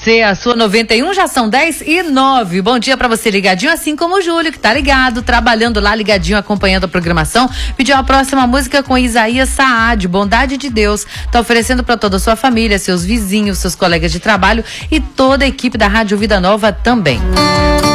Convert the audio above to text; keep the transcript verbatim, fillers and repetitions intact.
você, a sua noventa e um, já são dez e nove. Bom dia pra você ligadinho, assim como o Júlio, que tá ligado, trabalhando lá, ligadinho, acompanhando a programação. Pediu a próxima música com Isaías Saad, Bondade de Deus. Tá oferecendo pra toda a sua família, seus vizinhos, seus colegas de trabalho e toda a equipe da Rádio Vida Nova também.